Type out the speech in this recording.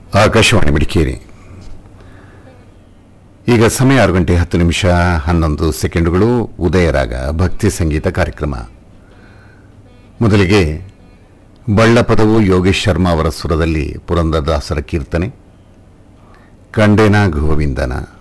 ಆಕಾಶವಾಣಿ ಮಡಿಕೇರಿ. ಈಗ ಸಮಯ 6:10:11 ಉದಯರಾಗ ಭಕ್ತಿ ಸಂಗೀತ ಕಾರ್ಯಕ್ರಮ. ಮೊದಲಿಗೆ ಬಳ್ಳಪದವು ಯೋಗೇಶ್ ಶರ್ಮಾ ಅವರ ಸ್ವರದಲ್ಲಿ ಪುರಂದರದಾಸರ ಕೀರ್ತನೆ ಕಂಡೆನ ಗೋವಿಂದನ.